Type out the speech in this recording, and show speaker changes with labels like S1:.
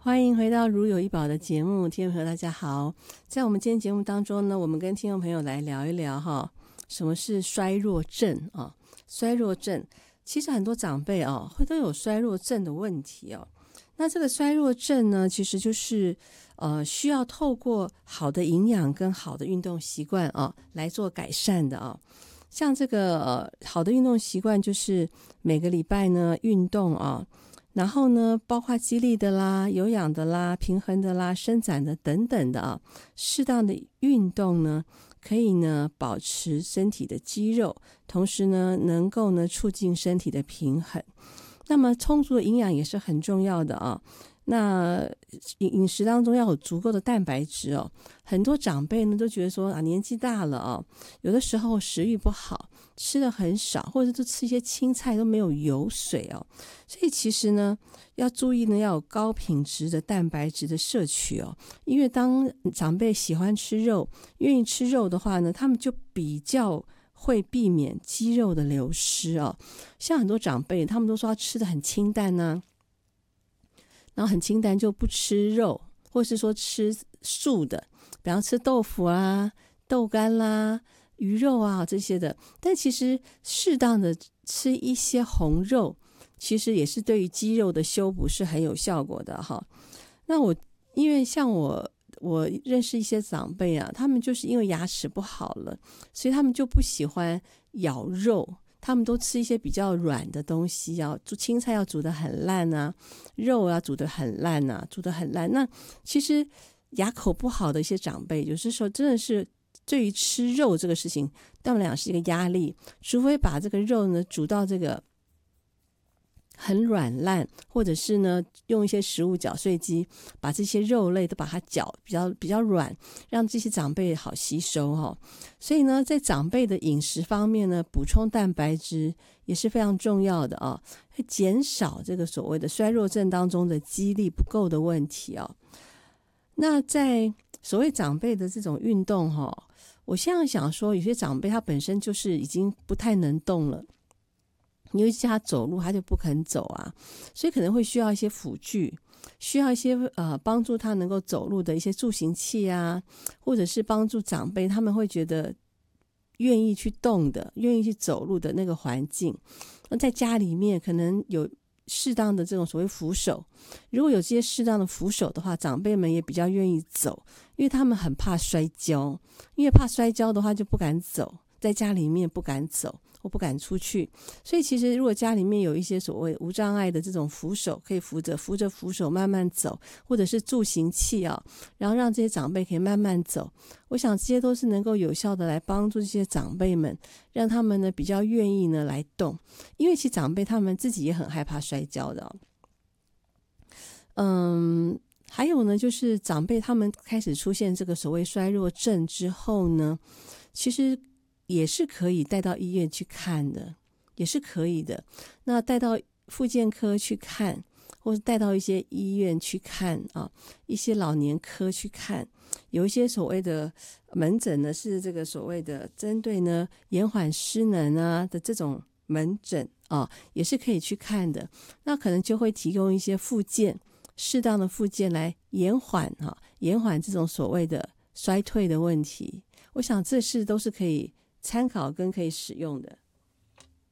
S1: 欢迎回到如有一宝的节目，听众朋友大家好。在我们今天节目当中呢，我们跟听众朋友来聊一聊什么是衰弱症啊？衰弱症其实很多长辈会都有衰弱症的问题。那这个衰弱症呢，其实就是需要透过好的营养跟好的运动习惯来做改善的。像这个好的运动习惯就是每个礼拜呢运动然后呢包括肌力的啦、有氧的啦、平衡的啦、伸展的等等的适当的运动呢可以呢保持身体的肌肉，同时呢能够呢促进身体的平衡。那么充足的营养也是很重要的那饮食当中要有足够的蛋白质很多长辈呢都觉得说年纪大了有的时候食欲不好，吃的很少，或者都吃一些青菜都没有油水所以其实呢要注意呢要有高品质的蛋白质的摄取因为当长辈喜欢吃肉，愿意吃肉的话呢，他们就比较会避免肌肉的流失像很多长辈他们都说要吃的很清淡然后很清淡就不吃肉，或是说吃素的，比方吃豆腐啦、豆干啦、鱼肉这些的。但其实适当的吃一些红肉，其实也是对于肌肉的修补是很有效果的那因为像我认识一些长辈他们就是因为牙齿不好了，所以他们就不喜欢咬肉，他们都吃一些比较软的东西青菜要煮得很烂肉要煮得很烂煮得很烂。那其实牙口不好的一些长辈，有些时候真的是对于吃肉这个事情对他们俩是一个压力，除非把这个肉呢煮到这个很软烂，或者是呢用一些食物搅碎机把这些肉类都把它搅比较软，让这些长辈好吸收所以呢在长辈的饮食方面呢，补充蛋白质也是非常重要的会减少这个所谓的衰弱症当中的肌力不够的问题那在所谓长辈的这种运动我现在想说有些长辈他本身就是已经不太能动了，尤其他走路他就不肯走所以可能会需要一些辅具，需要一些帮助他能够走路的一些助行器或者是帮助长辈他们会觉得愿意去动的、愿意去走路的那个环境。那在家里面可能有适当的这种所谓扶手，如果有这些适当的扶手的话，长辈们也比较愿意走，因为他们很怕摔跤，因为怕摔跤的话就不敢走，在家里面不敢走，我不敢出去。所以其实如果家里面有一些所谓无障碍的这种扶手，可以扶着扶手慢慢走，或者是助行器然后让这些长辈可以慢慢走，我想这些都是能够有效的来帮助这些长辈们，让他们呢比较愿意呢来动。因为其实长辈他们自己也很害怕摔跤的还有呢就是长辈他们开始出现这个所谓衰弱症之后呢，其实也是可以带到医院去看的，也是可以的。那带到复健科去看，或者带到一些医院去看一些老年科去看，有一些所谓的门诊呢是这个所谓的针对呢延缓失能的这种门诊也是可以去看的。那可能就会提供一些复健，适当的复健来延缓这种所谓的衰退的问题。我想这都是可以参考跟可以使用的。